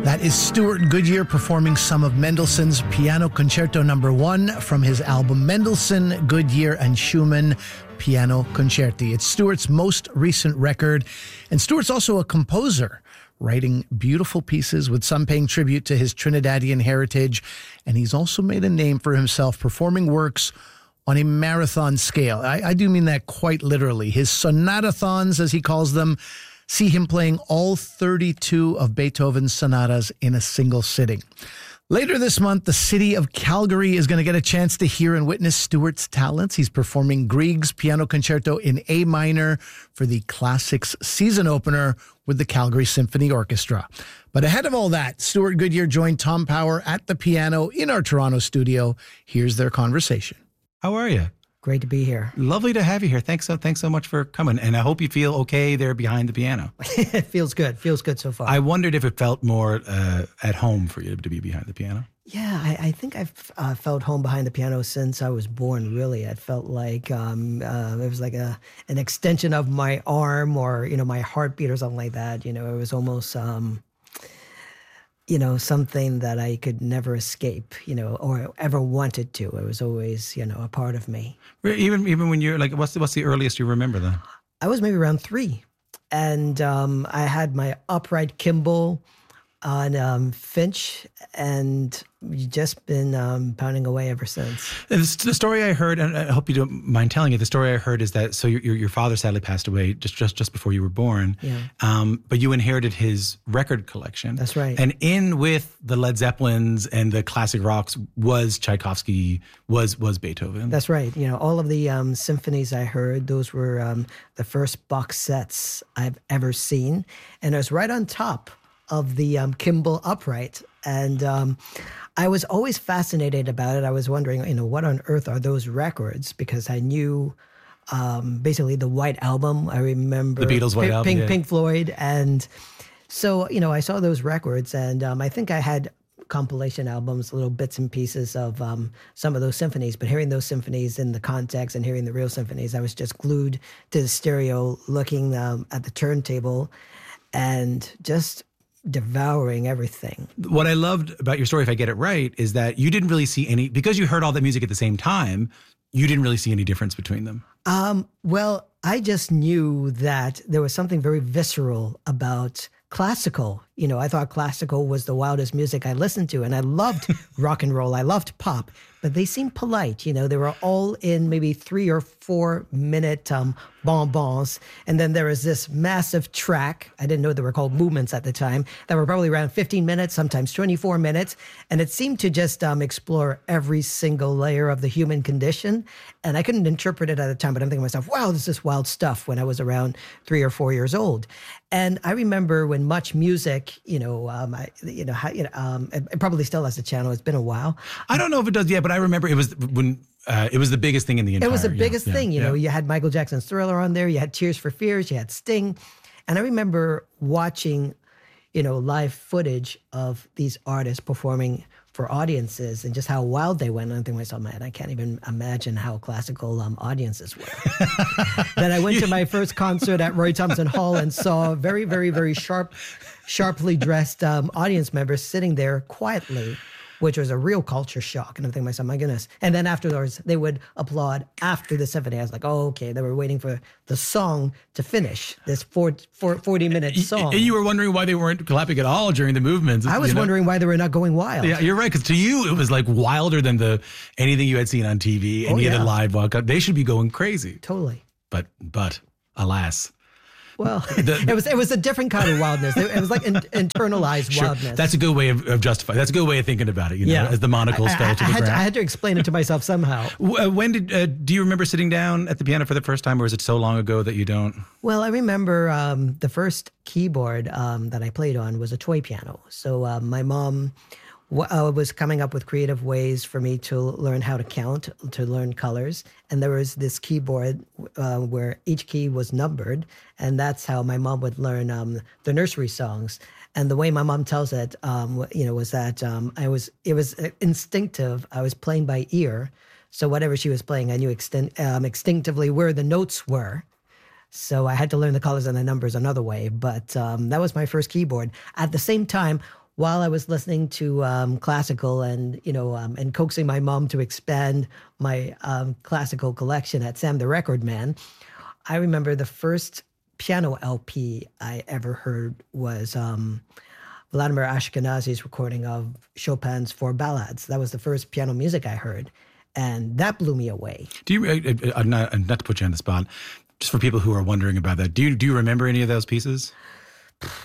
That is Stuart Goodyear performing some of Mendelssohn's Piano Concerto No. 1 from his album Mendelssohn, Goodyear, and Schumann Piano Concerti. It's Stuart's most recent record, and Stuart's also a composer, writing beautiful pieces with some paying tribute to his Trinidadian heritage, and he's also made a name for himself performing works on a marathon scale. I do mean that quite literally. His sonatathons, as he calls them, see him playing all 32 of Beethoven's sonatas in a single sitting. Later this month, the city of Calgary is going to get a chance to hear and witness Stuart's talents. He's performing Grieg's Piano Concerto in A minor for the Classics season opener with the Calgary Symphony Orchestra. But ahead of all that, Stuart Goodyear joined Tom Power at the piano in our Toronto studio. Here's their conversation. How are you? Great to be here. Lovely to have you here. Thanks so much for coming. And I hope you feel okay there behind the piano. It feels good. Feels good so far. I wondered if it felt more at home for you to be behind the piano. Yeah, I think I've felt home behind the piano since I was born, really. It felt like it was like an extension of my arm or, my heartbeat or something like that. It was almost... something that I could never escape, or ever wanted to. It was always, a part of me. Even when you're like, what's the earliest you remember then? I was maybe around 3. And I had my upright Kimball on Finch, and you've just been pounding away ever since. The story I heard, and I hope you don't mind telling it, the story I heard is that, so your father sadly passed away just before you were born. Yeah. But you inherited his record collection. That's right. And in with the Led Zeppelins and the classic rocks was Tchaikovsky, was Beethoven. That's right. All of the symphonies I heard, those were the first box sets I've ever seen. And it was right on top of the Kimball upright. And I was always fascinated about it. I was wondering, what on earth are those records? Because I knew basically the White Album. I remember the Beatles' White Album, yeah. Pink Floyd. And so, I saw those records, and I think I had compilation albums, little bits and pieces of some of those symphonies. But hearing those symphonies in the context and hearing the real symphonies, I was just glued to the stereo, looking at the turntable and just devouring everything. What I loved about your story, if I get it right, is that you didn't really see any, because you heard all that music at the same time, you didn't really see any difference between them. Well, I just knew that there was something very visceral about classical. I thought classical was the wildest music I listened to, and I loved rock and roll. I loved pop, but they seemed polite. They were all in maybe 3 or 4 minute bonbons. And then there was this massive track. I didn't know they were called movements at the time, that were probably around 15 minutes, sometimes 24 minutes. And it seemed to just explore every single layer of the human condition. And I couldn't interpret it at the time, but I'm thinking to myself, wow, this is wild stuff, when I was around 3 or 4 years old. And I remember when Much Music, it probably still has a channel. It's been a while. I don't know if it does yet, but I remember it was when it was the biggest thing in the entire. It was the biggest thing. You had Michael Jackson's Thriller on there. You had Tears for Fears. You had Sting, and I remember watching, live footage of these artists performing for audiences and just how wild they went. And I'm thinking to myself, man, I can't even imagine how classical audiences were. Then I went to my first concert at Roy Thompson Hall and saw very, very, very sharply dressed audience members sitting there quietly, which was a real culture shock. And I'm thinking to myself, my goodness. And then afterwards, they would applaud after the symphony. I was like, oh, okay. They were waiting for the song to finish, this 40-minute song. And you were wondering why they weren't clapping at all during the movements. I was wondering why they were not going wild. Yeah, you're right. Because to you, it was like wilder than anything you had seen on TV, any of the live walk-up. They should be going crazy. Totally. But alas. Well, it was a different kind of wildness. It was like internalized wildness. That's a good way of justifying. That's a good way of thinking about it. As the monocles fell to the ground. I had to explain it to myself somehow. When do you remember sitting down at the piano for the first time, or is it so long ago that you don't? Well, I remember the first keyboard that I played on was a toy piano. So my mom was coming up with creative ways for me to learn how to count, to learn colors. And there was this keyboard where each key was numbered. And that's how my mom would learn the nursery songs. And the way my mom tells it, was that it was instinctive. I was playing by ear. So whatever she was playing, I knew instinctively where the notes were. So I had to learn the colors and the numbers another way. But that was my first keyboard. At the same time, while I was listening to classical and, and coaxing my mom to expand my classical collection at Sam the Record Man, I remember the first piano LP I ever heard was Vladimir Ashkenazy's recording of Chopin's Four Ballades. That was the first piano music I heard, and that blew me away. Do you, not to put you on the spot, just for people who are wondering about that, do you remember any of those pieces?